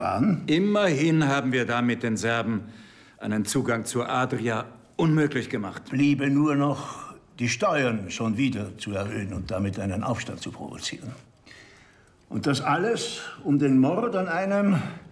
Wann? Immerhin haben wir damit den Serben einen Zugang zur Adria unmöglich gemacht. Bliebe nur noch, die Steuern schon wieder zu erhöhen und damit einen Aufstand zu provozieren. Und das alles, um den Mord an einem